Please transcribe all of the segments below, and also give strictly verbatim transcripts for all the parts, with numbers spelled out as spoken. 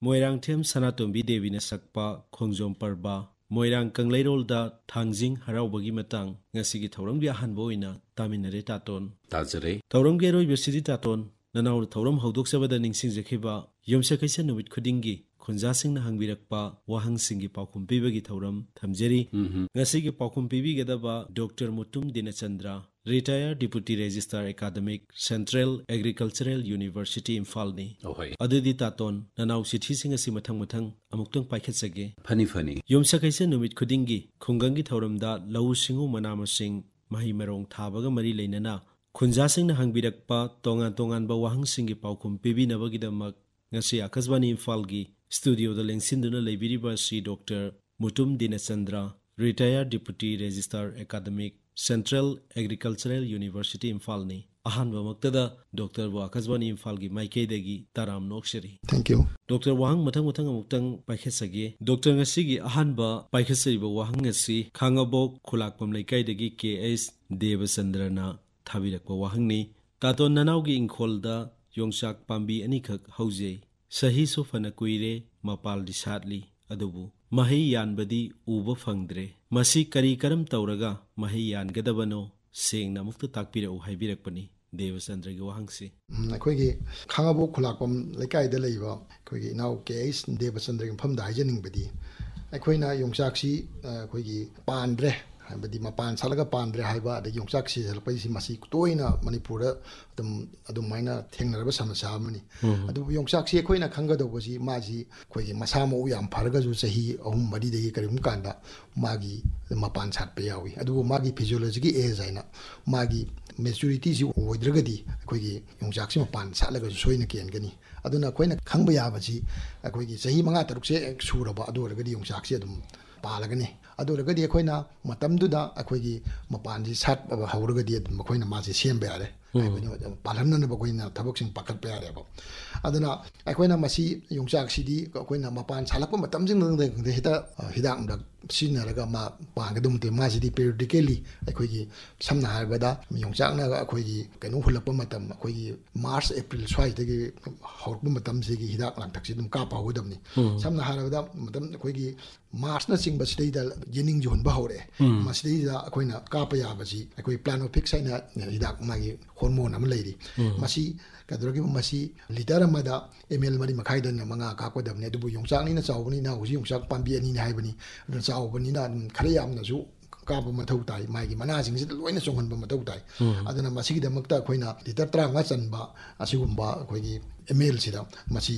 Moirangthem Sanatombi Devi na sakpa Khongjom Parba Moirang Kangleirolda Thangjing Haraubagi Matang ngasigi thauramgi ahanba oina taminare taton Tazare Thauramgi aroi sidi taton nanaw thauram haudoksabada ningsingjakhiba yomsakaisa numit khudingi khunjasingna hangbirakpa wahangsingi paukhum pibagi thauram thamjari ngasigi paukhum pibigedaba Doctor Mutum Dinachandra Retired Deputy Registrar Academic Central Agricultural University Imphal ni adudi taton nanaw sithi singa si mathang mathang amuktang paikhatsage Phani phani yomsakaisa numit khudingi khungangi thauramda lau singu manamasing mahi marong thabaga mari leinana khunjasingna hangbirakpa tongan tongan ba wahangsingi paukhum pibinabagidamak ngasi Akashvani Imphal-gi studio da lengsinduna leibiriba si Doctor Mutum Dinachandra Retired Deputy Registrar Academic Central Agricultural University Imphal ni ahanba maktada Doctor Wa Akashvani Imphal-gi maikeidagi taram nokshari. Thank you. Doctor Wahang mathang mathang amuktang paikhatsage Doctor ngasigi ahanba paikhatsariba wahang ngasi Khangabok Khulakpam leikaidagi K S Devachandrana thabirakpa wahang ni taton nanawgi ingkholda yongsak pambi anikak haujei sahi so fana kuire mapal disatli adubu mahi yanbadi uba phangdre masi kari karam tauraga mahi yangadabano sengna mukta takpira u haibirakpani Devachandragi wahangsi akhoi Khangabok Khulakpam leikaida leiba akhoi naw K S Devachandragi phamda haijaningbadi akhoi na yongsaksi akhoi pandre habadi mapan salaga pandre haiba de yongsak si salpai si masi toina manipura dum adum maina thengnaraba samasya amani adu yongsak si khoina khanga do bosi maji khoi masa mo yam pharaga ju chahi ahum mari de karim kanda magi mapan chat pe yawi adu magi physiology gi age aina magi maturity si oidragadi khoi yongsak si mapan salaga ju soina ken gani aduna khoina khangba yabaji khoi chahi manga taruk se suraba adu ragadi yongsak si adum palagani aduragadi akoina matamduda akoigi mapanji sat hauragadi makoina maji sembe yare palanna bakoina thabaksing pakat pe yare ba aduna akoina masi yongsak sidi akoina mapan salakpa matamjing de hita hidang dak sinaraga ma pangadum te masidi periodically akoigi samna habada yongsak na akoigi kanu hulakpa matam akoigi March April swai degi haurpa matam sigi hidak lang taksi dum ka pa hodamni samna habada matam akoigi March na sing basida yening jon ba hore masida akoina ka pa ya basi akoi planofix aina hidak magi hormone am leiri masi kadrogi masi liter amada ml mari makhai dan manga ka ko dabne dubu yongsak ni na chawbani na uji yongsak pambi ani ni haibani na chawbani na khare yam na ju kaaba mathau tai maigi mana sing si loina songhonba mathau tai aduna masigi damakta akoina liter tranga chanba asigumba akoigi ml sida masi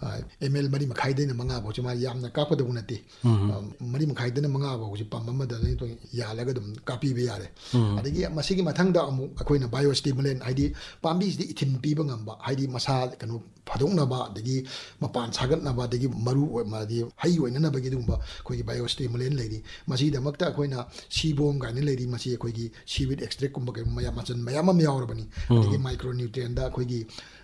ml mari makhai dena manga bo chama yamna ka padu nati mari makhai dena manga bo ji pam amada ni to yalaga dum kapi be yare adigi masigi mathangda amu akoina biostimulant id pambi si ithin piba ngamba id masa kanu phadongna ba adigi mapan sagat na ba adigi maru madi hai oina na bagi dumba koi biostimulant leidi masi damakta akoina sibom ga ni leidi masi akoigi seaweed extract kumba ga maya machan maya ma yaurabani adigi micronutrient da akoigi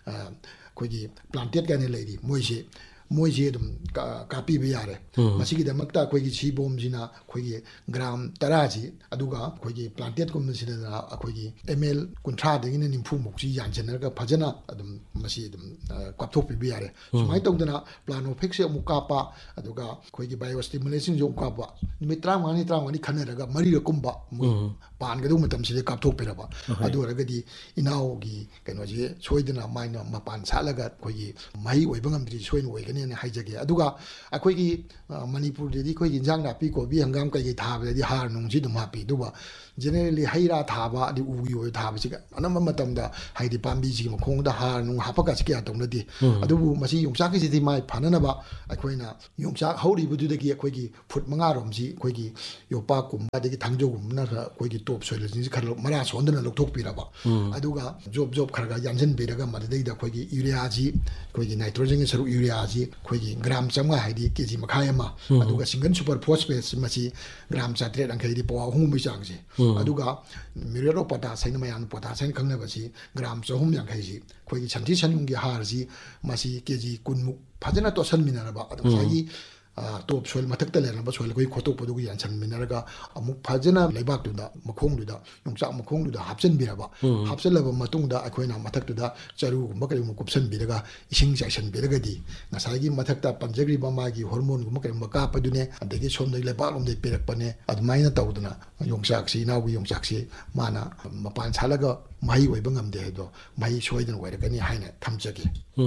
koigi planted gane leidi moise moise dum kapi be yare masigi da makta koigi sibom jina koigi gram taraji aduga koigi planted kum sida koigi ml kuntra de ni nimfu mokji yanjener ga phajana adum masi dum kwapthok be yare sumai tongdana planofix se mukapa aduga koigi biostimulation jo kapa nimitra mani tra mani khaneraga mari kumba pan ga dum tam sida kapthok pe raba adu ragadi inao gi kenoji soidana maina mapan salaga koigi mai oibangam dri soin oigani ne haijage aduga akoigi manipur dedi koigi injang na pi ko bi hangam kai thaba dedi har nung ji dum hapi duba generally haira thaba di ugi oi thaba siga anam matam da haidi pambi ji mo khong da har nung hapaka sikya tong di adubu masi yongsak ji di mai phanana ba akoina yongsak hauri bu degi akoigi phut manga rom ji koigi yopa kum ba degi thangjo gum na koigi top soil ji khalo mara sondana lokthok pi ba aduga job job kharga yanjen be daga madei da koigi urea ji koigi nitrogen saru urea ji koigi gram chama haidi kg makhai ma aduga single super phosphate masi gram chatre ang khaidi pawa hum bi chang ji aduga mirero potash haina mayan potash haina khangna basi gram chahum yang khai ji koigi chanti chanung gi har ji masi kg kunmuk phajana to san minara ba adu sai top soil ꯃꯊꯛꯇ ꯂꯩꯔꯝꯕ soil ꯑꯩꯈꯣꯏ ꯈꯣꯠꯇꯣꯛꯄꯗꯨꯒ ꯌꯥꯟꯁꯟꯃꯤꯟꯅꯔꯒ ꯑꯃꯨꯛ ꯐꯖꯅ ꯂꯩꯕꯥꯛꯇꯨꯗ ꯃꯈꯣꯡꯗꯨꯗ ꯌꯣꯡꯆꯥꯛ ꯃꯈꯣꯡꯗꯨꯗ ꯍꯥꯞꯆꯤꯟꯕꯤꯔꯕ ꯍꯥꯞꯆꯤꯜꯂꯕ ꯃꯇꯨꯡꯗ ꯑꯩꯈꯣꯏꯅ ꯃꯊꯛꯇꯨꯗ ꯆꯔꯨꯒꯨꯝꯕ ꯀꯔꯤꯒꯨꯝꯕ ꯀꯨꯞꯁꯟꯕꯤꯔꯒ ꯏꯁꯤꯡ ꯆꯥꯏꯁꯟꯕꯤꯔꯒꯗꯤ ꯉꯁꯥꯏꯒꯤ ꯃꯊꯛꯇ ꯄꯟꯖꯈ꯭ꯔꯤꯕ ꯃꯥꯒꯤ ꯍꯣꯔꯃꯣꯟꯒꯨꯝꯕ ꯀꯔꯤꯒꯨꯝꯕ ꯀꯥꯞꯄꯗꯨꯅꯦ ꯑꯗꯒꯤ ꯁꯣꯝꯗꯒꯤ ꯂꯩꯕꯥꯛꯂꯣꯝꯗꯒꯤ ꯄꯤꯔꯛꯄꯅꯦ ꯑꯗꯨꯃꯥꯏꯅ ꯇꯧꯗꯅ ꯌꯣꯡꯆꯥꯛꯁꯤ ꯏꯅꯥꯎꯒꯤ ꯌꯣꯡꯆꯥꯛꯁꯤ ꯃꯥꯅ ꯃꯄꯥꯟ ꯁꯥꯠꯂꯒ ꯃꯍꯩ ꯑꯣꯏꯕ ꯉꯝꯗꯦ ꯍꯥꯏꯕꯗꯣ ꯃꯍꯩ ꯁꯣꯏꯗꯅ ꯑꯣꯏꯔꯛꯀꯅꯤ ꯍꯥꯏꯅ ꯊꯝꯖꯒꯦ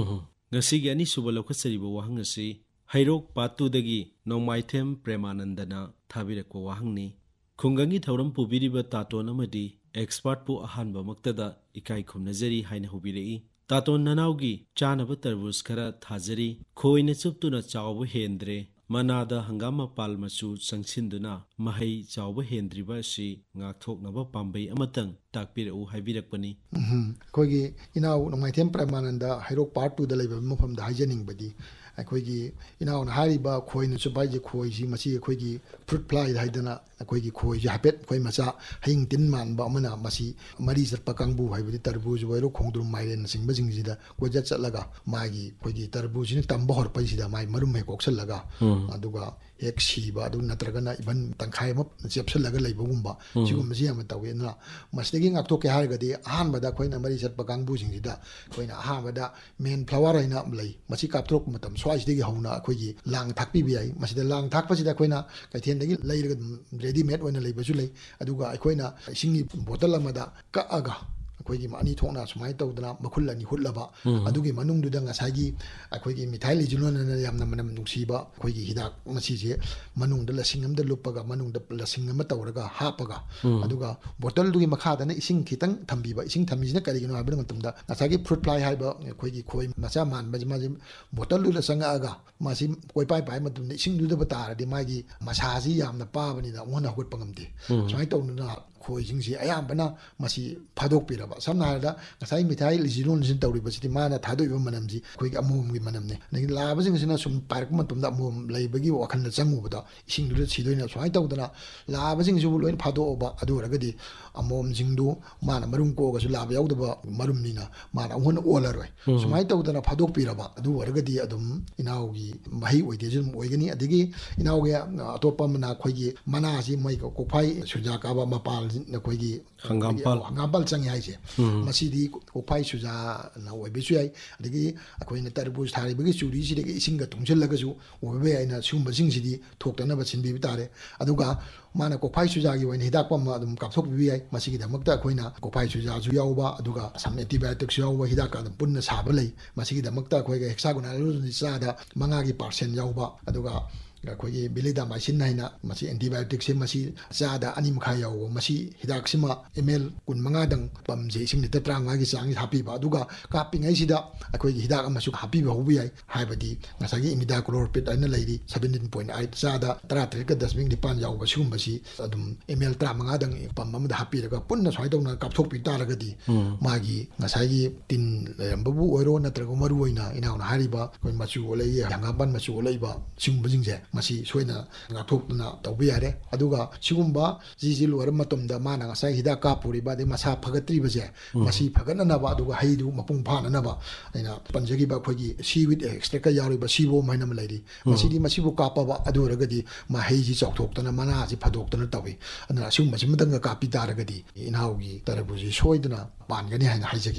ꯉꯁꯤꯒꯤ ꯑꯅꯤꯁꯨꯕ ꯂꯧꯈꯠꯆꯔꯤꯕ ꯋꯥꯍꯪ ꯑꯁꯤ ꯍꯩꯔꯣꯛ ꯄꯥꯠꯇꯨꯗꯒꯤ ꯅꯣꯡꯃꯥꯏꯊꯦꯝ ꯄ꯭ꯔꯦꯃꯥꯅꯟꯗꯅ ꯊꯥꯕꯤꯔꯛꯄ ꯋꯥꯍꯪꯅꯤ꯫ ꯈꯨꯡꯒꯪꯒꯤ ꯊꯧꯔꯝ ꯄꯨꯕꯤꯔꯤꯕ ꯇꯥꯇꯣꯟ ꯑꯃꯗꯤ ꯑꯦꯛꯁꯄꯥꯔꯠꯄꯨ ꯑꯍꯥꯟꯕ ꯃꯛꯇꯗ ꯏꯀꯥꯏ ꯈꯨꯝꯅꯖꯔꯤ ꯍꯥꯏꯅ ꯍꯧꯕꯤꯔꯛꯏ꯫ ꯇꯥꯇꯣꯟ ꯅꯅꯥꯎꯒꯤ ꯆꯥꯅꯕ ꯇꯔꯕꯨꯖ ꯈꯔ ꯊꯥꯖꯔꯤ, ꯈꯣꯏꯅ ꯆꯨꯞꯇꯨꯅ ꯆꯥꯎꯕ ꯍꯦꯟꯗ꯭ꯔꯦ, ꯃꯅꯥꯗ ꯍꯪꯒꯥꯝ ꯃꯄꯥꯜ ꯃꯆꯨ ꯆꯪꯁꯤꯟꯗꯨꯅ ꯃꯍꯩ ꯆꯥꯎꯕ ꯍꯦꯟꯗ꯭ꯔꯤꯕ ꯑꯁꯤ ꯉꯥꯛꯊꯣꯛꯅꯕ ꯄꯥꯝꯕꯩ ꯑꯃꯇꯪ ꯇꯥꯛꯄꯤꯔꯛꯎ ꯍꯥꯏꯕꯤꯔꯛꯄꯅꯤ꯫ ꯑꯩꯈꯣꯏꯒꯤ ꯏꯅꯥꯎ ꯅꯣꯡꯃꯥꯏꯊꯦꯝ ꯄ꯭ꯔꯦꯃꯥꯅꯟꯗ ꯍꯩꯔꯣꯛ ꯄꯥꯔꯠ ꯇꯨꯗ ꯂꯩꯕ ꯃꯐꯝꯗ ꯍꯥꯏꯖꯅꯤꯡꯕꯗꯤ ꯑꯩꯈꯣꯏꯒꯤ ꯏꯅꯥꯎꯅ ꯍꯥꯏꯔꯤꯕ ꯈꯣꯏꯅ ꯆꯨꯞꯄ ꯍꯥꯏꯁꯦ ꯈꯣꯏꯁꯤ ꯃꯁꯤ ꯑꯩꯈꯣꯏꯒꯤ ꯐ꯭ꯔꯨꯠ ꯐ꯭ꯂꯥꯏ ꯍꯥꯏꯗꯅ ꯑꯩꯈꯣꯏꯒꯤ ꯈꯣꯏꯁꯤ ꯍꯥꯏꯐꯦꯠ ꯑꯩꯈꯣꯏ ꯃꯆꯥ ꯍꯌꯤꯡ ꯇꯤꯟ ꯃꯥꯟꯕ ꯑꯃꯅ ꯃꯁꯤ ꯃꯔꯤ ꯆꯠꯄ ꯀꯥꯡꯕꯨ ꯍꯥꯏꯕꯗꯤ ꯇꯔꯕꯨꯖ ꯑꯣꯏꯔꯣ ꯈꯣꯡꯗ꯭ꯔꯨꯝ ꯃꯥꯏꯔꯦꯟꯅꯆꯤꯡꯕꯁꯤꯡꯁꯤꯗ ꯀꯣꯏꯆꯠ ꯆꯠꯂꯒ ꯃꯥꯒꯤ ꯑꯩꯈꯣꯏꯒꯤ ꯇꯔꯕꯨꯖꯁꯤꯅ ꯇꯝꯕ ꯍꯧꯔꯛꯄꯁꯤꯗ ꯃꯥꯒꯤ ꯃꯔꯨꯝ ꯍꯦꯛ ꯀꯣꯛꯁꯜꯂꯒ ꯑꯗꯨꯒ ꯍꯦꯛ ꯁꯤꯕ ꯑꯗꯨ ꯅꯠꯇ꯭ꯔꯒꯅ ꯏꯚꯟ ꯇꯪꯈꯥꯏ ꯑꯃ ꯆꯦꯞꯁꯜꯂꯒ ꯂꯩꯕꯒꯨꯝꯕ ꯁꯤꯒꯨꯝꯕꯁꯤ ꯌꯥꯝꯅ ꯇꯧꯋꯤ꯫ ꯑꯗꯨꯅ ꯃꯁꯤꯗꯒꯤ ꯉꯥꯛꯊꯣꯛꯀꯦ ꯍꯥꯏꯔꯒꯗꯤ ꯑꯍꯥꯟꯕꯗ ꯑꯩꯈꯣꯏꯅ ꯃꯔꯤ ꯆꯠꯄ ꯀꯥꯡꯕꯨꯁꯤꯡꯁꯤꯗ ꯑꯩꯈꯣꯏꯅ ꯑꯍꯥꯟꯕꯗ ꯃꯦꯟ ꯐ꯭ꯂꯥꯋꯔ ꯍꯥꯏꯅ ꯂꯩ, ꯃꯁꯤ ꯀꯥꯞꯊꯣꯔꯛꯄ ꯃꯇꯝ ꯁ꯭ꯋꯥꯏꯁꯤꯗꯒꯤ ꯍꯧꯅ ꯑꯩꯈꯣꯏꯒꯤ ꯂꯥꯡ ꯊꯥꯛꯄꯤꯕ ꯌꯥꯏ꯫ ꯃꯁꯤꯗ ꯂꯥꯡ ꯊꯥꯛꯄꯁꯤꯗ ꯑꯩꯈꯣꯏꯅ ꯀꯩꯊꯦꯜꯗꯒꯤ ꯂꯩꯔꯒ ꯔꯦꯗꯤꯃꯦꯗ ꯑꯣꯏꯅ ꯂꯩꯕꯁꯨ ꯂꯩ, ꯑꯗꯨꯒ ꯑꯩꯈꯣꯏꯅ ꯏꯁꯤꯡꯒꯤ ꯕꯣꯇꯜ ꯑꯃꯗ ꯀꯛꯑꯒ ꯑꯩꯈꯣꯏꯒꯤ ꯑꯅꯤ ꯊꯣꯛꯅ ꯁꯨꯃꯥꯏꯅ ꯇꯧꯗꯅ ꯃꯈꯨꯜ ꯑꯅꯤ ꯍꯨꯠꯂꯕ ꯑꯗꯨꯒꯤ ꯃꯅꯨꯡꯗꯨꯗ ꯉꯁꯥꯏꯒꯤ ꯑꯩꯈꯣꯏꯒꯤ ꯃꯤꯊꯥꯏ ꯂꯤꯖꯨꯂꯣꯟꯅ ꯌꯥꯝꯅ ꯃꯅꯝ ꯅꯨꯡꯁꯤꯕ ꯑꯩꯈꯣꯏꯒꯤ ꯍꯤꯗꯥꯛ ꯃꯁꯤꯁꯦ ꯃꯅꯨꯡꯗ ꯂꯁꯤꯡ ꯑꯃꯗ ꯂꯨꯞꯄꯒ ꯃꯅꯨꯡꯗ ꯂꯁꯤꯡ ꯑꯃ ꯇꯧꯔꯒ ꯍꯥꯞꯄꯒ ꯑꯗꯨꯒ ꯕꯣꯇꯜꯗꯨꯒꯤ ꯃꯈꯥꯗꯅ ꯏꯁꯤꯡ ꯈꯤꯇꯪ ꯊꯝꯕꯤꯕ꯫ ꯏꯁꯤꯡ ꯊꯝꯕꯤꯁꯤꯅ ꯀꯔꯤꯒꯤꯅꯣ ꯍꯥꯏꯕ ꯃꯇꯝꯗ ꯉꯁꯥꯏꯒꯤ ꯐ꯭ꯔꯨꯠ ꯐ꯭ꯂꯥꯏ ꯍꯥꯏꯕ ꯑꯩꯈꯣꯏꯒꯤ ꯈꯣꯏ ꯃꯆꯥ ꯃꯥꯟꯕꯁꯤ ꯃꯥꯁꯤ ꯕꯣꯇꯜꯗꯨꯗ ꯆꯪꯉꯛꯑꯒ ꯃꯥꯁꯤ ꯀꯣꯏꯄꯥꯏ ꯄꯥꯏ ꯃꯇꯝꯗ ꯏꯁꯤꯡꯗꯨꯗꯕ ꯇꯥꯔꯗꯤ ꯃꯥꯒꯤ ꯃꯁꯥꯁꯤ ꯌꯥꯝꯅ ꯄꯥꯕꯅꯤꯅ ꯑꯃꯨꯛ ꯍꯟꯅ ꯍꯧꯒꯠꯄ ꯉꯝꯗꯦ꯫ ꯁꯨꯃꯥꯏꯅ ꯇꯧꯗꯅ ꯈꯣꯏꯁꯤꯡꯁꯤ ꯑꯌꯥꯝꯕꯅ ꯃꯁꯤ ꯐꯥꯗꯣꯛꯄꯤꯔꯕ꯫ ꯁꯝꯅ ꯍꯥꯏꯔꯕꯗ ꯉꯁꯥꯏ ꯃꯤꯊꯥꯏ ꯂꯤꯖꯤꯂꯣꯟꯁꯤꯅ ꯇꯧꯔꯤꯕꯁꯤꯗꯤ ꯃꯥꯅ ꯊꯥꯗꯣꯛꯏꯕ ꯃꯅꯝꯁꯤ ꯑꯩꯈꯣꯏꯒꯤ ꯑꯃꯣꯝꯒꯤ ꯃꯅꯝꯅꯤ, ꯑꯗꯒꯤ ꯂꯥꯕꯁꯤꯡꯁꯤꯅ ꯁꯨꯝ ꯄꯥꯏꯔꯛꯄ ꯃꯇꯝꯗ ꯑꯃꯣꯝ ꯂꯩꯕꯒꯤ ꯋꯥꯈꯜꯗ ꯆꯪꯉꯨꯕꯗ ꯏꯁꯤꯡꯗꯨꯗ ꯁꯤꯗꯣꯏꯅ ꯁꯨꯃꯥꯏꯅ ꯇꯧꯗꯅ ꯂꯥꯕꯁꯤꯡꯁꯤꯕꯨ ꯂꯣꯏꯅ ꯐꯥꯗꯣꯛꯑꯕ ꯑꯗꯨ ꯑꯣꯏꯔꯒꯗꯤ ꯑꯃꯣꯝꯁꯤꯡꯗꯨ ꯃꯥꯅ ꯃꯔꯨꯝ ꯀꯣꯛꯑꯒꯁꯨ ꯂꯥꯕ ꯌꯥꯎꯗꯕ ꯃꯔꯨꯝꯅꯤꯅ ꯃꯥꯅ ꯑꯃꯨꯛ ꯍꯟꯅ ꯑꯣꯜꯂꯔꯣꯏ꯫ ꯁꯨꯃꯥꯏꯅ ꯇꯧꯗꯅ ꯐꯥꯗꯣꯛꯄꯤꯔꯕ ꯑꯗꯨ ꯑꯣꯏꯔꯒꯗꯤ ꯑꯗꯨꯝ ꯏꯅꯥꯎꯒꯤ ꯃꯍꯩ ꯑꯣꯏꯗꯦꯁꯨ ꯑꯗꯨꯝ ꯑꯣꯏꯒꯅꯤ꯫ ꯑꯗꯒꯤ ꯏꯅꯥꯎꯒꯤ ꯑꯇꯣꯞꯄ ꯑꯃꯅ ꯑꯩꯈꯣꯏꯒꯤ ꯃꯅꯥꯁꯤ ꯃꯣꯏ ꯀꯣꯛꯐꯥꯏ ꯁꯨꯖꯥ ꯀꯥꯕ ꯃꯄꯥꯜ ꯑꯩꯈꯣꯏꯒꯤ ꯍꯪꯒꯥꯝꯄꯥꯜ ꯍꯪꯒꯥꯝꯄꯥꯜ ꯆꯪꯉꯤ ꯍꯥꯏꯁꯦ, ꯃꯁꯤꯗꯤ ꯀꯣꯛꯐꯥꯏ ꯁꯨꯖꯥꯅ ꯑꯣꯏꯕꯁꯨ ꯌꯥꯏ, ꯑꯗꯒꯤ ꯑꯩꯈꯣꯏꯅ ꯇꯔꯕꯨꯖ ꯊꯥꯔꯤꯕꯒꯤ ꯆꯨꯔꯤꯁꯤꯗꯒꯤ ꯏꯁꯤꯡꯒ ꯇꯨꯡꯁꯤꯜꯂꯒꯁꯨ ꯑꯣꯏꯕ ꯌꯥꯏꯅ ꯁꯤꯒꯨꯝꯕꯁꯤꯡꯁꯤꯗꯤ ꯊꯣꯛꯇꯅꯕ ꯁꯤꯟꯕꯤꯕ ꯇꯥꯔꯦ꯫ ꯑꯗꯨꯒ ꯃꯥꯅ ꯀꯣꯛꯐꯥꯏ ꯆꯨꯖꯥꯒꯤ ꯑꯣꯏꯅ ꯍꯤꯗꯥꯛ ꯑꯃ ꯑꯗꯨꯝ ꯀꯥꯞꯊꯣꯛꯄꯤꯕ ꯌꯥꯏ꯫ ꯃꯁꯤꯒꯤꯗꯃꯛꯇ ꯑꯩꯈꯣꯏꯅ ꯀꯣꯛꯐꯥꯏ ꯆꯨꯖꯥꯁꯨ ꯌꯥꯎꯕ ꯑꯗꯨꯒ ꯁꯝ ꯑꯦꯟꯇꯤꯕꯥꯏꯑꯣꯇꯤꯛꯁꯨ ꯌꯥꯎꯕ ꯍꯤꯗꯥꯛꯀ ꯑꯗꯨꯝ ꯄꯨꯟꯅ ꯁꯥꯕ ꯂꯩ꯫ ꯃꯁꯤꯒꯤꯗꯃꯛꯇ ꯑꯩꯈꯣꯏꯒꯤ ꯍꯦꯛꯁꯥꯒꯣꯅꯥꯖꯣꯜ ꯆꯥꯗ ꯃꯉꯥꯒꯤ ꯄꯥꯔꯁꯦꯟ ꯌꯥꯎꯕ ꯑꯗꯨꯒ ꯑꯩꯈꯣꯏꯒꯤ ꯕꯤꯂꯤꯗꯥꯃꯥꯏꯁꯤꯟ ꯍꯥꯏꯅ ꯃꯁꯤ ꯑꯦꯟꯇꯤꯕꯥꯏꯑꯣꯇꯤꯛꯁꯦ ꯃꯁꯤ ꯆꯥꯗ ꯑꯅꯤ ꯃꯈꯥꯏ ꯌꯥꯎꯕ ꯃꯁꯤ ꯍꯤꯗꯥꯛꯁꯤꯃ ꯑꯦꯝ ꯑꯦꯜ ꯀꯨꯟ ꯃꯉꯥꯗꯪ ꯄꯝꯁꯦ ꯏꯁꯤꯡ ꯂꯤꯇꯔ ꯇꯔꯥꯃꯉꯥꯒꯤ ꯆꯥꯡꯁꯤ ꯍꯥꯞꯄꯤꯕ, ꯑꯗꯨꯒ ꯀꯥꯞꯄꯤꯉꯩꯁꯤꯗ ꯑꯩꯈꯣꯏꯒꯤ ꯍꯤꯗꯥꯛ ꯑꯃꯁꯨ ꯍꯥꯞꯄꯤꯕ ꯍꯧꯕ ꯌꯥꯏ꯫ ꯍꯥꯏꯕꯗꯤ ꯉꯁꯥꯏꯒꯤ ꯏꯃꯤꯗꯥꯀ꯭ꯂꯣꯔꯄꯤꯠ ꯍꯥꯏꯅ ꯂꯩꯔꯤ ꯁꯕꯦꯟꯇꯤꯟ ꯄꯣꯏꯟ ꯑꯥꯏꯠ ꯆꯥꯗ ꯇꯔꯥꯇꯔꯦꯠꯀ ꯗꯁꯃꯤꯛ ꯅꯤꯄꯥꯟ ꯌꯥꯎꯕ ꯁꯤꯒꯨꯝꯕꯁꯤ ꯑꯗꯨꯝ ꯑꯦꯝ ꯑꯦꯜ ꯇꯔꯥꯃꯉꯥꯗꯪ ꯄꯝ ꯑꯃꯗ ꯍꯥꯞꯄꯤꯔꯒ ꯄꯨꯟꯅ ꯁꯨꯃꯥꯏꯅ ꯇꯧꯅ ꯀꯥꯞꯊꯣꯛꯄꯤ ꯇꯥꯔꯒꯗꯤ ꯃꯥꯒꯤ ꯉꯁꯥꯏꯒꯤ ꯇꯤꯟ ꯂꯩꯔꯝꯕꯕꯨ ꯑꯣꯏꯔో ꯅꯠꯇ꯭ꯔꯒ ꯃꯔꯨ ꯑꯣꯏꯅ ꯏꯅꯥꯎꯅ ꯍꯥꯏꯔꯤꯕ ꯑꯩꯈꯣꯏ ꯃꯆꯨ ꯑꯣꯜꯂꯛꯏ ꯍꯪꯒꯥꯝꯄꯥꯟ ꯃꯆꯨ ꯑꯣꯜꯂꯛꯏꯕ ꯁꯤꯒꯨꯝꯕꯁꯤꯡꯁꯦ ꯃꯁꯤ ꯁꯣꯏꯗꯅ ꯉꯥꯛꯊꯣꯛꯇꯨꯅ ꯇꯧꯕ ꯌꯥꯔꯦ꯫ ꯑꯗꯨꯒ ꯁꯤꯒꯨꯝꯕ ꯁꯤꯁꯤ ꯂꯣꯏꯔꯕ ꯃꯇꯝꯗ ꯃꯥꯅ ꯉꯁꯥꯏ ꯍꯤꯗꯥꯛ ꯀꯥꯞꯄꯨꯔꯤꯕ ꯑꯗꯩ ꯃꯁꯥ ꯐꯒꯠꯇ꯭ꯔꯤꯕꯁꯦ ꯃꯁꯤ ꯐꯒꯠꯅꯅꯕ ꯑꯗꯨꯒ ꯍꯩꯗꯨ ꯃꯄꯨꯡ ꯐꯥꯅꯅꯕ ꯑꯩꯅ ꯄꯟꯖꯈꯤꯕ ꯑꯩꯈꯣꯏꯒꯤ ꯁꯤ ꯋꯤꯠ ꯑꯦꯛꯁꯇ꯭ꯔꯦꯛꯀ ꯌꯥꯎꯔꯤꯕ ꯁꯤꯕꯣꯝ ꯍꯥꯏꯅ ꯑꯃ ꯂꯩꯔꯤ, ꯃꯁꯤꯗꯤ ꯃꯁꯤꯕꯨ ꯀꯥꯞꯄꯕ ꯑꯗꯨ ꯑꯣꯏꯔꯒꯗꯤ ꯃꯍꯩꯁꯤ ꯆꯥꯎꯊꯣꯛꯇꯅ ꯃꯅꯥꯁꯤ ꯐꯗꯣꯛꯇꯅ ꯇꯧꯏ꯫ ꯑꯗꯨꯅ ꯑꯁꯤꯒꯨꯝꯕꯁꯤꯃꯇꯪꯒ ꯀꯥꯞꯄꯤ ꯇꯥꯔꯒꯗꯤ ꯏꯅꯥꯎꯒꯤ ꯇꯔꯕꯨꯖꯤ ꯁꯣꯏꯗꯅ ꯄꯥꯟꯒꯅꯤ ꯍꯥꯏꯅ ꯍꯥꯏꯖꯒꯦ꯫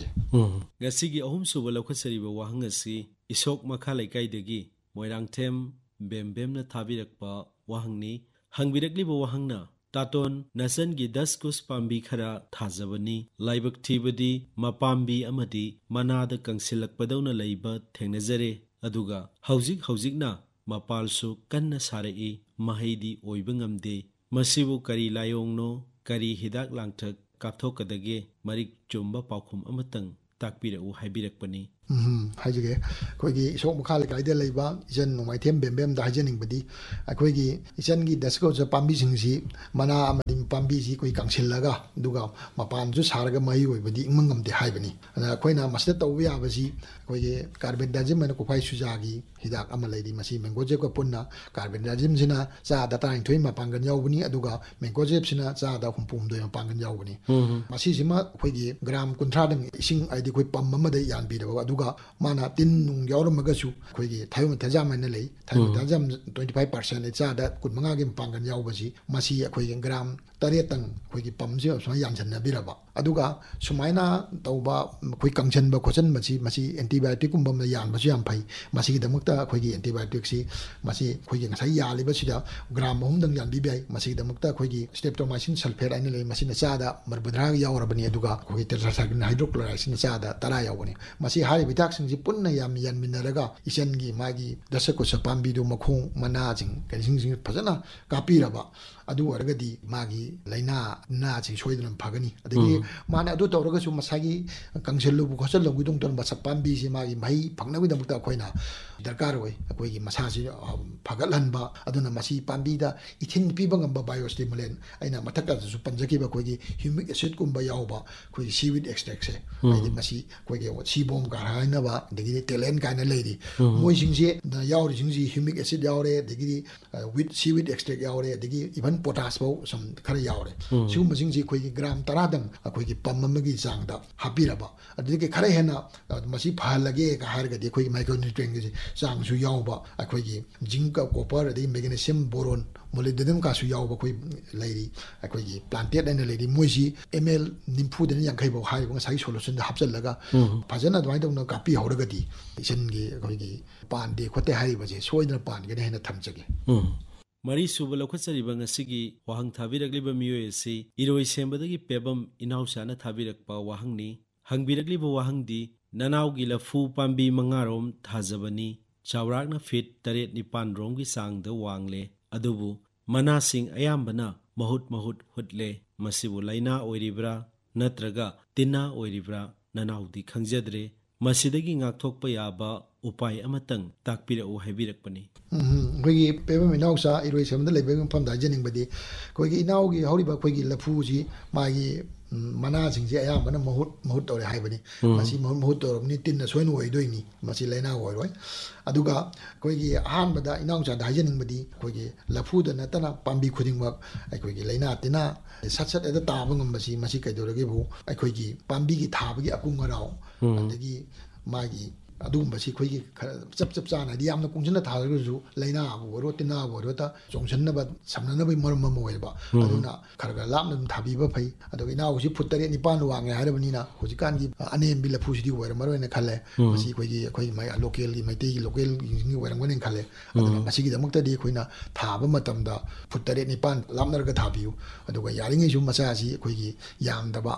ꯉꯁꯤꯒꯤ ꯑꯍꯨꯝꯁꯨꯕ ꯂꯧꯈꯠꯆꯔꯤꯕ ꯋꯥꯍꯪ ꯑꯁꯤ ꯏꯁꯣꯛ ꯃꯈꯥ ꯂꯩꯀꯥꯏꯗꯒꯤ ꯃꯣꯏꯔꯥꯡꯊꯦꯝ ꯕꯦꯝꯕꯦꯝꯅ ꯊꯥꯕꯤꯔꯛꯄ ꯋꯥꯍꯪꯅꯤ꯫ ꯍꯪꯕꯤꯔꯛꯂꯤꯕ ꯋꯥꯍꯪꯅ ꯇꯥꯇꯣꯟ ꯅꯆꯟꯒꯤ ꯗꯁ ꯀꯨꯁ ꯄꯥꯝꯕꯤ ꯈꯔ ꯊꯥꯖꯕꯅꯤ, ꯂꯥꯏꯕꯛ ꯊꯤꯕꯗꯤ ꯃꯄꯥꯝꯕꯤ ꯑꯃꯗꯤ ꯃꯅꯥꯗ ꯀꯪꯁꯤꯜꯂꯛꯄꯗꯧꯅ ꯂꯩꯕ ꯊꯦꯡꯅꯖꯔꯦ, ꯑꯗꯨꯒ ꯍꯧꯖꯤꯛ ꯍꯧꯖꯤꯛꯅ ꯃꯄꯥꯜꯁꯨ ꯀꯟꯅ ꯁꯥꯔꯛꯏ, ꯃꯍꯩꯗꯤ ꯑꯣꯏꯕ ꯉꯝꯗꯦ, ꯃꯁꯤꯕꯨ ꯀꯔꯤ ꯂꯥꯏꯑꯣꯡꯅꯣ, ꯀꯔꯤ ꯍꯤꯗꯥꯛ ꯂꯥꯡꯊꯛ ꯀꯥꯞꯊꯣꯛꯀꯗꯒꯦ, ꯃꯔꯤꯛ ꯆꯨꯝꯕ ꯄꯥꯎꯈꯨꯝ ꯑꯃꯇꯪ ꯇꯥꯛꯄꯤꯔꯛꯎ ꯍꯥꯏꯕꯤꯔꯛꯄꯅꯤ꯫ ꯎꯝ ꯍꯥꯏꯖꯒꯦ꯫ ꯑꯩꯈꯣꯏꯒꯤ ꯏꯁꯣꯛ ꯃꯈꯥ ꯂꯩꯀꯥꯏꯗ ꯂꯩꯕ ꯏꯆꯟ ꯅꯣꯡꯃꯥꯏꯊꯦꯝ ꯕꯦꯝꯕꯦꯝꯗ ꯍꯥꯏꯖꯅꯤꯡꯕꯗꯤ ꯑꯩꯈꯣꯏꯒꯤ ꯏꯆꯟꯒꯤ ꯗꯁꯀꯨꯁ ꯄꯥꯝꯕꯤꯁꯤꯡꯁꯤ ꯃꯅꯥ ꯑꯃꯗꯤ ꯄꯥꯝꯕꯤꯁꯤ ꯑꯩꯈꯣꯏ ꯀꯪꯁꯤꯜꯂꯒ ꯑꯗꯨꯒ ꯃꯄꯥꯟꯁꯨ ꯁꯥꯔꯒ ꯃꯍꯩ ꯑꯣꯏꯕꯗꯤ ꯏꯪꯕ ꯉꯝꯗꯦ ꯍꯥꯏꯕꯅꯤ ꯑꯗꯨꯅ ꯑꯩꯈꯣꯏꯅ ꯃꯁꯤꯗ ꯇꯧꯕ ꯌꯥꯕꯁꯤ ꯑꯩꯈꯣꯏꯒꯤ ꯀꯥꯔꯕꯦꯟꯗꯥꯖꯤꯝ ꯍꯥꯏꯅ ꯀꯣꯐꯥꯏ ꯁꯨꯖꯥꯒꯤ ꯍꯤꯗꯥꯛ ꯑꯃ ꯂꯩꯔꯤ ꯃꯁꯤ ꯃꯦꯡꯒꯣꯖꯦꯞꯀ ꯄꯨꯟꯅ ꯀꯥꯔꯕꯦꯟꯗꯥꯖꯤꯝꯁꯤꯅ ꯆꯥꯗ ꯇꯔꯥꯅꯤꯊꯣꯏ ꯃꯄꯥꯡꯒꯜ ꯌꯥꯎꯕꯅꯤ ꯑꯗꯨꯒ ꯃꯦꯡꯒꯣꯖꯦꯞꯁꯤꯅ ꯆꯥꯗ ꯍꯨꯝꯐꯨꯍꯨꯝꯗꯣꯏ ꯃꯄꯥꯡꯒꯜ ꯌꯥꯎꯕꯅꯤ ꯃꯁꯤꯁꯤꯃ ꯑꯩꯈꯣꯏꯒꯤ ꯒ꯭ꯔꯥꯝ ꯀꯨꯟꯊ꯭ꯔꯥꯗꯪ ꯏꯁꯤꯡ ꯍꯥꯏꯗꯤ ꯑꯩꯈꯣꯏ ꯄꯝ ꯑꯃꯗ ꯌꯥꯟꯕꯤꯔꯕ ꯑꯗꯨꯒ ꯃꯥꯅ ꯇꯤꯟ ꯅꯨꯡ ꯌꯥꯎꯔꯝꯃꯒꯁꯨ ꯑꯩꯈꯣꯏꯒꯤ ꯊꯥꯏꯌꯣꯃꯦꯊꯥꯖꯥꯝ ꯍꯥꯏꯅ ꯂꯩ ꯊꯥꯏꯌꯣꯃꯦꯊꯥꯖꯥꯝ ꯇ꯭ꯋꯦꯟꯇꯤ ꯐꯥꯏꯚ ꯄꯥꯔꯁꯦꯟ ꯆꯥꯗ ꯀꯨꯟꯃꯉꯥꯒꯤ ꯃꯄꯥꯡꯒꯜ ꯌꯥꯎꯕꯁꯤ ꯃꯁꯤ ꯑꯩꯈꯣꯏꯒꯤ ꯒ꯭ꯔꯥꯝ ꯇꯔꯦꯠꯇꯪ ꯑꯩꯈꯣꯏꯒꯤ ꯄꯝꯁꯤ ꯁꯨꯃꯥꯏꯅ ꯌꯥꯟꯁꯤꯟꯅꯕꯤꯔꯕ ꯑꯗꯨꯒ ꯁꯨꯃꯥꯏꯅ ꯇꯧꯕ ꯑꯩꯈꯣꯏ ꯀꯪꯁꯤꯟꯕ ꯈꯣꯠꯆꯟꯕꯁꯤ ꯃꯁꯤ ꯑꯦꯟꯇꯤꯕꯥꯏꯑꯣꯇꯤꯛꯀꯨꯝꯕ ꯑꯃ ꯌꯥꯟꯕꯁꯨ ꯌꯥꯝ ꯐꯩ ꯃꯁꯤꯒꯤꯗꯃꯛꯇ ꯑꯩꯈꯣꯏꯒꯤ ꯑꯦꯟꯇꯤꯕꯥꯏꯑꯣꯇꯤꯛꯁꯤ ꯃꯁꯤ ꯑꯩꯈꯣꯏꯒꯤ ꯉꯁꯥꯏ ꯌꯥꯜꯂꯤꯕꯁꯤꯗ ꯒ꯭ꯔꯥꯝ ꯑꯍꯨꯝꯗꯪ ꯌꯥꯟꯕꯤꯕ ꯌꯥꯏ ꯃꯁꯤꯒꯤꯗꯃꯛꯇ ꯑꯩꯈꯣꯏꯒꯤ ꯁ꯭ꯇꯦꯞꯇꯣꯃꯥꯏꯁꯤꯟ ꯁꯜꯐꯦꯠ ꯍꯥꯏꯅ ꯂꯩ ꯃꯁꯤꯅ ꯆꯥꯗ ꯃꯔꯐꯨꯇꯔꯥ ꯌꯥꯎꯔꯕꯅꯤ ꯑꯗꯨꯒ ꯑꯩꯈꯣꯏꯒꯤ ꯇꯦꯇ꯭ꯔꯥꯁꯥꯏꯀ꯭ꯂꯤꯟ ꯍꯥꯏꯗ꯭ꯔꯣꯀ꯭ꯂꯣꯔꯥꯏꯗꯁꯤꯅ ꯆꯥꯗ ꯇꯔꯥ ꯌꯥꯎꯕꯅꯤ ꯃꯁꯤ ꯍꯥꯏꯔꯤꯕ ꯍꯤꯗꯥꯛꯁꯤꯡꯁꯤ ꯄꯨꯟꯅ ꯌꯥꯝ ꯌꯥꯟꯃꯤꯟꯅꯔꯒ ꯏꯆꯟꯒꯤ ꯃꯥꯒꯤ ꯗꯁꯀꯨꯁ ꯄꯥꯝꯕꯤꯗꯨ ꯃꯈꯣꯡ ꯃꯅꯥꯁꯤꯡ ꯀꯩꯁꯤꯡꯁꯤꯡ ꯐꯖꯅ ꯀꯥꯞꯄꯤꯔꯕ ꯑꯗꯨ ꯑꯣꯏꯔꯒꯗꯤ ꯃꯥꯒꯤ ꯂꯩꯅꯥ ꯅꯥꯁꯤꯡ ꯁꯣꯏꯗꯅ ꯐꯒꯅꯤ ꯑꯗꯒꯤ ꯃꯥꯅ ꯑꯗꯨ ꯇꯧꯔꯒꯁꯨ ꯃꯁꯥꯒꯤ ꯀꯪꯁꯤꯜꯂꯨꯕ ꯈꯣꯠꯆꯜꯂꯨꯕꯒꯤꯗꯃꯛꯇ ꯃꯁꯛ ꯄꯥꯝꯕꯤꯁꯤ ꯃꯥꯒꯤ ꯃꯍꯩ ꯐꯪꯅꯕꯒꯤꯗꯃꯛꯇ ꯑꯩꯈꯣꯏꯅ ꯗꯔꯀꯥꯔ ꯑꯣꯏ ꯑꯩꯈꯣꯏꯒꯤ ꯃꯁꯥꯁꯤ ꯐꯒꯠꯍꯟꯕ ꯑꯗꯨꯅ ꯃꯁꯤ ꯄꯥꯝꯕꯤꯗ ꯏꯊꯤꯟ ꯄꯤꯕ ꯉꯝꯕ ꯕꯥꯏꯑꯣꯁꯇꯤꯃꯨꯂꯦꯟ ꯑꯩꯅ ꯃꯊꯛꯇꯁꯨ ꯄꯟꯖꯈꯤꯕ ꯑꯩꯈꯣꯏꯒꯤ ꯍ꯭ꯌꯨꯃꯤꯛ ꯑꯦꯁꯤꯠꯀꯨꯝꯕ ꯌꯥꯎꯕ ꯑꯩꯈꯣꯏꯒꯤ ꯁꯤꯋꯤꯠ ꯑꯦꯛꯁꯇ꯭ꯔꯦꯛꯁꯦ ꯍꯥꯏꯗꯤ ꯃꯁꯤ ꯑꯩꯈꯣꯏꯒꯤ ꯁꯤꯕꯣꯝ ꯀꯥꯔ ꯍꯥꯏꯅꯕ ꯑꯗꯒꯤꯗꯤ ꯇꯦꯂꯦꯟ ꯀꯥꯏꯅ ꯂꯩꯔꯤ ꯃꯣꯏꯁꯤꯡꯁꯦ ꯌꯥꯎꯔꯤꯁꯤꯡꯁꯤ ꯍ꯭ꯌꯨꯃꯤꯛ ꯑꯦꯁꯤꯠ ꯌꯥꯎꯔꯦ ꯑꯗꯒꯤꯗꯤ ꯋꯤꯠ ꯁꯤꯋꯤꯠ ꯑꯦꯛꯁꯇ꯭ꯔꯦꯛ ꯌꯥꯎꯔꯦ ꯑꯗꯒꯤ ꯏꯚꯟ ꯄꯣꯇꯥꯁ ꯐꯥꯎ ꯁꯨꯝ ꯈꯔ ꯌꯥꯎꯔꯦ ꯁꯤꯒꯨꯝꯕꯁꯤꯡꯁꯤ ꯑꯩꯈꯣꯏꯒꯤ ꯒ꯭ꯔꯥꯝ ꯇꯔꯥꯗꯪ ꯑꯩꯈꯣꯏꯒꯤ ꯄꯝ ꯑꯃꯒꯤ ꯆꯥꯡꯗ ꯍꯥꯞꯄꯤꯔꯕ ꯑꯗꯨꯗꯒꯤ ꯈꯔ ꯍꯦꯟꯅ ꯃꯁꯤ ꯐꯍꯜꯂꯒꯦ ꯍꯥꯏꯔꯒꯗꯤ ꯑꯩꯈꯣꯏꯒꯤ ꯃꯥꯏꯀ꯭रोन्यूट्रिएंटꯒꯤ ꯆꯥꯡꯁꯨ ꯌꯥꯎꯕ ꯑꯩꯈꯣꯏꯒꯤ ꯖꯤꯡꯀ ꯀꯣꯄꯔ ꯑꯗꯒꯤ ꯃꯦꯒꯅꯦꯁꯤꯌꯝ ꯕꯣꯔꯣꯟ ꯃꯣꯂꯤꯕꯦꯗꯅꯝ ꯀꯥꯁꯨ ꯌꯥꯎꯕ ꯑꯩꯈꯣꯏ ꯂꯩꯔꯤ ꯑꯩꯈꯣꯏꯒꯤ ꯄ꯭ꯂꯥꯟꯇꯦꯠ ꯍꯥꯏꯅ ꯂꯩꯔꯤ ꯃꯣꯏꯁꯤ ꯑꯦꯝ ꯑꯦꯜ ꯅꯤꯝꯐꯨꯗꯅ ꯌꯥꯡꯈꯩꯐꯥꯎ ꯍꯥꯏꯔꯤꯕ ꯉꯁꯥꯏꯒꯤ ꯁꯣꯂꯨꯁꯟꯗ ꯍꯥꯞꯆꯤꯜꯂꯒ ꯐꯖꯅ ꯑꯗꯨꯃꯥꯏꯅ ꯇꯧꯅ ꯀꯥꯞꯄꯤꯍꯧꯔꯒꯗꯤ ꯏꯆꯟꯒꯤ ꯑꯩꯈꯣꯏꯒꯤ ꯄꯥꯟꯗꯦ ꯈꯣꯠꯇꯦ ꯍꯥꯏꯔꯤꯕꯁꯦ ꯁꯣꯏꯗꯅ ꯄꯥꯟꯒꯅꯤ ꯍꯥꯏꯅ ꯊꯝꯖꯒꯦ ꯃꯔꯤ ꯁꯨꯕ ꯂꯧꯈꯠꯆꯔꯤꯕ ꯉꯁꯤꯒꯤ ꯋꯥꯍꯪ ꯊꯥꯕꯤꯔꯛꯂꯤꯕ ꯃꯤꯑꯣꯏ ꯑꯁꯤ ꯏꯔꯣꯏꯁꯦꯝꯕꯗꯒꯤ ꯄꯦꯕꯝ ꯏꯅꯥꯎꯆꯥꯅ ꯊꯥꯕꯤꯔꯛꯄ ꯋꯥꯍꯪꯅꯤ ꯍꯪꯕꯤꯔꯛꯂꯤꯕ ꯋꯥꯍꯪꯗꯤ ꯅꯅꯥꯎꯒꯤ ꯂꯐꯨ ꯄꯥꯝꯕꯤ ꯃꯉꯥꯔꯣꯝ ꯊꯥꯖꯕꯅꯤ ꯆꯥꯎꯔꯥꯛꯅ ꯐꯤꯠ ꯇꯔꯦꯠ ꯅꯤꯄꯥꯟ ꯔꯣꯝꯒꯤ ꯆꯥꯡꯗ ꯋꯥꯡꯂꯦ ꯑꯗꯨꯕꯨ ꯃꯅꯥꯁꯤꯡ ꯑꯌꯥꯝꯕꯅ ꯃꯍꯨꯠ ꯃꯍꯨꯠ ꯍꯨꯠꯂꯦ ꯃꯁꯤꯕꯨ ꯂꯩꯅꯥ ꯑꯣꯏꯔꯤꯕ꯭ꯔꯥ ꯅꯠꯇ꯭ꯔꯒ ꯇꯤꯟꯅꯥ ꯑꯣꯏꯔꯤꯕ꯭ꯔꯥ ꯅꯅꯥꯎꯗꯤ ꯈꯪꯖꯗ꯭ꯔꯦ ꯃꯁꯤꯗꯒꯤ ꯉꯥꯛꯊꯣꯛꯄ ꯌꯥꯕ ꯎꯄꯥꯏ ꯑꯃꯇꯪ ꯇꯥꯛꯄꯤꯔꯛꯎ ꯍꯥꯏꯕꯤꯔꯛꯄꯅꯤ ꯑꯩꯈꯣꯏꯒꯤ ꯄꯦꯕꯝ ꯏꯅꯥꯎꯆꯥ ꯏꯔꯣꯏꯁꯦꯝꯕꯗ ꯂꯩꯕ ꯃꯐꯝꯗ ꯍꯥꯏꯖꯅꯤꯡꯕꯗꯤ ꯑꯩꯈꯣꯏꯒꯤ ꯏꯅꯥꯎꯒꯤ ꯍꯧꯔꯤꯕ ꯑꯩꯈꯣꯏꯒꯤ ꯂꯐꯨꯁꯤ ꯃꯥꯒꯤ ꯃꯅꯥꯁꯤꯡꯁꯦ ꯑꯌꯥꯝꯕꯅ ꯃꯍꯨꯠ ꯃꯍꯨꯠ ꯇꯧꯔꯦ ꯍꯥꯏꯕꯅꯤ ꯃꯁꯤ ꯃꯍꯨꯠ ꯃꯍꯨꯠ ꯇꯧꯔꯕꯅꯤ ꯇꯤꯟꯅ ꯁꯣꯏꯅ ꯑꯣꯏꯗꯣꯏꯅꯤ ꯃꯁꯤ ꯂꯩꯅꯥ ꯑꯣꯏꯔꯣꯏ ꯑꯗꯨꯒ ꯑꯩꯈꯣꯏꯒꯤ ꯑꯍꯥꯟꯕꯗ ꯏꯅꯥꯎꯆꯥꯗ ꯍꯥꯏꯖꯅꯤꯡꯕꯗꯤ ꯑꯩꯈꯣꯏꯒꯤ ꯂꯐꯨꯗ ꯅꯠꯇꯅ ꯄꯥꯝꯕꯤ ꯈꯨꯗꯤꯡꯃꯛ ꯑꯩꯈꯣꯏꯒꯤ ꯂꯩꯅꯥ ꯇꯤꯟꯅꯥ ꯁꯠ ꯁꯠ ꯍꯦꯛꯇ ꯇꯥꯕ ꯉꯝꯕꯁꯤ ꯃꯁꯤ ꯀꯩꯗꯧꯔꯒꯦꯕꯨ ꯑꯩꯈꯣꯏꯒꯤ ꯄꯥꯝꯕꯤꯒꯤ ꯊꯥꯕꯒꯤ ꯑꯀꯨꯡ ꯑꯔꯥꯎ ꯑꯗꯒꯤ ꯃꯥꯒꯤ ꯑꯗꯨꯒꯨꯝꯕꯁꯤ ꯑꯩꯈꯣꯏꯒꯤ ꯈꯔ ꯆꯞ ꯆꯞ ꯆꯥꯅ ꯍꯥꯏꯗꯤ ꯌꯥꯝꯅ ꯀꯨꯡꯁꯤꯟꯅ ꯊꯥꯔꯒꯁꯨ ꯂꯩꯅꯥꯕꯨ ꯑꯣꯏꯔꯣ ꯇꯤꯟꯅꯥꯕꯨ ꯑꯣꯏꯔꯣ ꯆꯣꯡꯁꯤꯟꯅꯕ ꯁꯝꯅꯅꯕꯒꯤ ꯃꯔꯝ ꯑꯃ ꯑꯣꯏꯕ ꯑꯗꯨꯅ ꯈꯔꯈꯔ ꯂꯥꯞꯅ ꯑꯗꯨꯝ ꯊꯥꯕꯤꯕ ꯐꯩ ꯑꯗꯨꯒ ꯏꯅꯥꯎꯁꯤ ꯐꯨꯠ ꯇꯔꯦꯠ ꯅꯤꯄꯥꯟ ꯋꯥꯡꯉꯦ ꯍꯥꯏꯔꯕꯅꯤꯅ ꯍꯧꯖꯤꯛꯀꯥꯟꯒꯤ ꯑꯅꯦꯝꯕꯤ ꯂꯐꯨꯁꯤꯗꯤ ꯑꯣꯏꯔꯝꯃꯔꯣꯏꯅ ꯈꯜꯂꯦ ꯃꯁꯤ ꯑꯩꯈꯣꯏꯒꯤ ꯑꯩꯈꯣꯏ ꯂꯣꯀꯦꯜꯒꯤ ꯃꯩꯇꯩꯒꯤ ꯂꯣꯀꯦꯜꯒꯤ ꯑꯣꯏꯔꯝꯒꯅꯤ ꯈꯜꯂꯦ ꯑꯗꯨꯅ ꯃꯁꯤꯒꯤꯗꯃꯛꯇꯗꯤ ꯑꯩꯈꯣꯏꯅ ꯊꯥꯕ ꯃꯇꯝꯗ ꯐꯨꯠ ꯇꯔꯦꯠ ꯅꯤꯄꯥꯟ ꯂꯥꯞꯅꯔꯒ ꯊꯥꯕꯤꯌꯨ ꯑꯗꯨꯒ ꯌꯥꯔꯤꯉꯩꯁꯨ ꯃꯆꯥꯁꯤ ꯑꯩꯈꯣꯏꯒꯤ ꯌꯥꯝꯗꯕ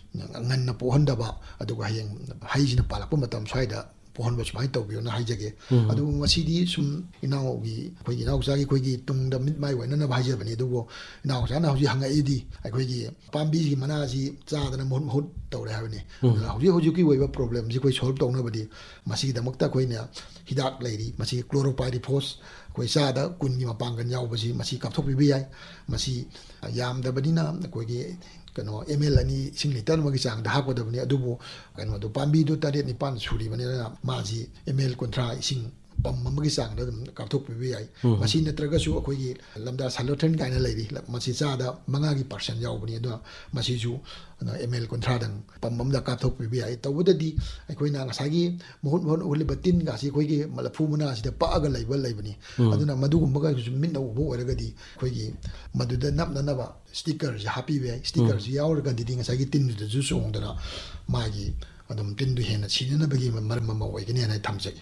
ꯉꯟꯅ ꯄꯣꯛꯍꯟꯗꯕ ꯑꯗꯨꯒ ꯍꯌꯦꯡ ꯍꯩꯁꯤꯅ ꯄꯥꯜꯂꯛꯄ ꯃꯇꯝ ꯁ꯭ꯋꯥꯏꯗ ꯄꯣꯛꯍꯟꯕ ꯁꯨꯃꯥꯏꯅ ꯇꯧꯕꯤꯌꯨꯅ ꯍꯥꯏꯖꯒꯦ ꯑꯗꯨꯕꯨ ꯃꯁꯤꯗꯤ ꯁꯨꯝ ꯏꯅꯥꯎꯒꯤ ꯑꯩꯈꯣꯏꯒꯤ ꯏꯅꯥꯎꯆꯥꯒꯤ ꯑꯩꯈꯣꯏꯒꯤ ꯇꯨꯡꯗ ꯃꯤꯠ ꯃꯥꯏ ꯑꯣꯏꯅꯅꯕ ꯍꯥꯏꯖꯕꯅꯤ ꯑꯗꯨꯕꯨ ꯏꯅꯥꯎꯆꯥꯅ ꯍꯧꯖꯤꯛ ꯍꯪꯉꯛꯏꯗꯤ ꯑꯩꯈꯣꯏꯒꯤ ꯄꯥꯝꯕꯤꯒꯤ ꯃꯅꯥꯁꯤ ꯆꯥꯗꯅ ꯃꯍꯨꯠ ꯃꯍꯨꯠ ꯇꯧꯔꯦ ꯍꯥꯏꯕꯅꯤ ꯑꯗꯨꯅ ꯍꯧꯖꯤꯛ ꯍꯧꯖꯤꯛꯀꯤ ꯑꯣꯏꯕ ꯄ꯭ꯔꯣꯕ꯭ꯂꯦꯝꯁꯤ ꯑꯩꯈꯣꯏ ꯁꯣꯜꯕ ꯇꯧꯅꯕꯗꯤ ꯃꯁꯤꯒꯤꯗꯃꯛꯇ ꯑꯩꯈꯣꯏꯅ ꯍꯤꯗꯥꯛ ꯂꯩꯔꯤ ꯃꯁꯤ ꯀ꯭ꯂꯣꯔꯣꯄꯥꯏꯔꯤꯐꯣꯁ ꯑꯩꯈꯣꯏ ꯆꯥꯗ ꯀꯨꯟꯒꯤ ꯃꯄꯥꯡꯒꯜ ꯌꯥꯎꯕꯁꯤ ꯃꯁꯤ ꯀꯥꯞꯊꯣꯛꯄꯤꯕ ꯌꯥꯏ ꯃꯁꯤ ꯌꯥꯝꯗꯕꯅꯤꯅ ꯑꯩꯈꯣꯏꯒꯤ ꯀꯩꯅꯣ ꯑꯦꯝ ꯑꯦꯜ ꯑꯅꯤ ꯏꯁꯤꯡ ꯂꯤꯇꯔ ꯑꯃꯒꯤ ꯆꯥꯡꯗ ꯍꯥꯞꯀꯗꯕꯅꯤ ꯑꯗꯨꯕꯨ ꯀꯩꯅꯣꯗꯣ ꯄꯥꯝꯕꯤꯗꯨ ꯇꯔꯦꯠ ꯅꯤꯄꯥꯟ ꯁꯨꯔꯤꯕꯅꯤꯅ ꯃꯥꯁꯤ ꯑꯦꯝ ꯑꯦꯜ ꯀꯨꯟꯊ꯭ꯔꯥ ꯏꯁꯤꯡ ꯄꯝ ꯑꯃꯒꯤ ꯆꯥꯡꯗ ꯑꯗꯨꯝ ꯀꯥꯞꯊꯣꯛꯄꯤꯕ ꯌꯥꯏ ꯃꯁꯤ ꯅꯠꯇ꯭ꯔꯒꯁꯨ ꯑꯩꯈꯣꯏꯒꯤ ꯂꯝꯗꯥ ꯁꯥꯂꯣꯊ꯭ꯔꯟ ꯀꯥꯏꯅ ꯂꯩꯔꯤ ꯃꯁꯤ ꯆꯥꯗ ꯃꯉꯥꯒꯤ ꯄꯥꯔꯁꯦꯟ ꯌꯥꯎꯕꯅꯤ ꯑꯗꯨꯅ ꯃꯁꯤꯁꯨ ꯑꯦꯝ ꯑꯦꯜ ꯀꯨꯟꯊ꯭ꯔꯥꯗꯪ ꯄꯝ ꯑꯃꯗ ꯀꯥꯞꯊꯣꯛꯄꯤꯕ ꯌꯥꯏ ꯇꯧꯕꯗꯗꯤ ꯑꯩꯈꯣꯏꯅ ꯉꯁꯥꯏꯒꯤ ꯃꯍꯨꯠ ꯃꯍꯨꯠ ꯎꯠꯂꯤꯕ ꯇꯤꯟꯒꯥꯁꯤ ꯑꯩꯈꯣꯏꯒꯤ ꯂꯐꯨ ꯃꯅꯥꯁꯤꯗ ꯄꯛꯑꯒ ꯂꯩꯕ ꯂꯩꯕꯅꯤ ꯑꯗꯨꯅ ꯃꯗꯨꯒꯨꯝꯕꯒꯁꯨ ꯃꯤꯠꯅ ꯎꯕ ꯑꯣꯏꯔꯒꯗꯤ ꯑꯩꯈꯣꯏꯒꯤ ꯃꯗꯨꯗ ꯅꯞꯅꯅꯕ ꯁ꯭ꯇꯤꯀꯔꯁꯤ ꯍꯥꯞꯄꯤꯕ ꯌꯥꯏ ꯁ꯭ꯇꯤꯀꯔꯁꯤ ꯌꯥꯎꯔꯒꯗꯤ ꯉꯁꯥꯏꯒꯤ ꯇꯤꯟꯗꯨꯗꯁꯨ ꯆꯣꯡꯗꯅ ꯃꯥꯒꯤ ꯑꯗꯨꯝ ꯇꯤꯟꯗꯨ ꯍꯦꯟꯅ ꯁꯤꯖꯤꯟꯅꯕꯒꯤ ꯃꯔꯝ ꯑꯃ ꯑꯣꯏꯒꯅꯤꯅ ꯊꯝꯖꯒꯦ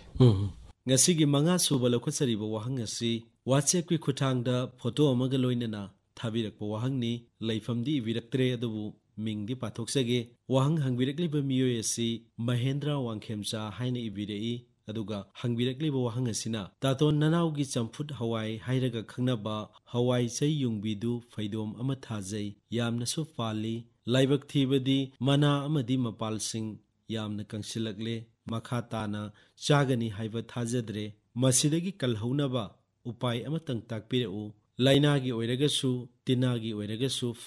ꯉꯁꯤꯒꯤ ꯃꯉꯥ ꯁꯨꯕ ꯂꯧꯈꯠꯆꯔꯤꯕ ꯋꯥꯍꯪ ꯑꯁꯤ ꯋꯥꯆꯦꯞꯀꯤ ꯈꯨꯠꯊꯥꯡꯗ ꯐꯣꯇꯣ ꯑꯃꯒ ꯂꯣꯏꯅꯅ ꯊꯥꯕꯤꯔꯛꯄ ꯋꯥꯍꯪꯅꯤ ꯂꯩꯐꯝꯗꯤ ꯏꯕꯤꯔꯛꯇ꯭ꯔꯦ ꯑꯗꯨꯕꯨ ꯃꯤꯡꯗꯤ ꯄꯥꯊꯣꯛꯆꯒꯦ ꯋꯥꯍꯪ ꯍꯪꯕꯤꯔꯛꯂꯤꯕ ꯃꯤꯑꯣꯏ ꯑꯁꯤ ꯃꯍꯦꯟꯗ꯭ꯔ ꯋꯥꯡꯈꯦꯝꯆꯥ ꯍꯥꯏꯅ ꯏꯕꯤꯔꯛꯏ ꯑꯗꯨꯒ ꯍꯪꯕꯤꯔꯛꯂꯤꯕ ꯋꯥꯍꯪ ꯑꯁꯤꯅ ꯇꯥꯇꯣꯟ ꯅꯅꯥꯎꯒꯤ ꯆꯝꯐꯨꯠ ꯍꯋꯥꯏ ꯍꯥꯏꯔꯒ ꯈꯪꯅꯕ ꯍꯋꯥꯏ ꯆꯩ ꯌꯨꯡꯕꯤꯗꯨ ꯐꯩꯗꯣꯝ ꯑꯃ ꯊꯥꯖꯩ ꯌꯥꯝꯅꯁꯨ ꯄꯥꯜꯂꯤ ꯂꯥꯏꯕꯛ ꯊꯤꯕꯗꯤ ꯃꯅꯥ ꯑꯃꯗꯤ ꯃꯄꯥꯜꯁꯤꯡ ꯌꯥꯝꯅ ꯀꯪꯁꯤꯜꯂꯛꯂꯦ ꯃꯈꯥ ꯇꯥꯅ ꯆꯥꯒꯅꯤ ꯍꯥꯏꯕ ꯊꯥꯖꯗ꯭ꯔꯦ ꯃꯁꯤꯗꯒꯤ ꯀꯜꯍꯧꯅꯕ ꯎꯄꯥꯏ ꯑꯃꯇꯪ ꯇꯥꯛꯄꯤꯔꯛꯎ ꯂꯩꯅꯥꯒꯤ ꯑꯣꯏꯔꯒꯁꯨ ꯇꯤꯟꯅꯥꯒꯤ ꯑꯣꯏꯔꯒꯁꯨ